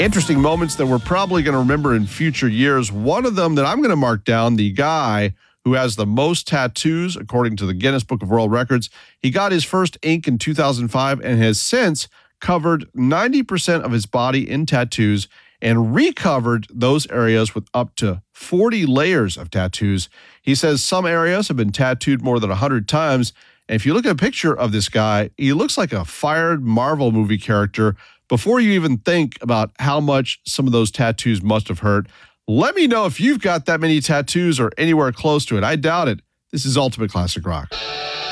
Interesting moments that we're probably going to remember in future years. One of them that I'm going to mark down, the guy who has the most tattoos, according to the Guinness Book of World Records. He got his first ink in 2005 and has since covered 90% of his body in tattoos and recovered those areas with up to 40 layers of tattoos. He says some areas have been tattooed more than 100 times. And if you look at a picture of this guy, he looks like a fired Marvel movie character. Before you even think about how much some of those tattoos must have hurt, let me know if you've got that many tattoos or anywhere close to it. I doubt it. This is Ultimate Classic Rock.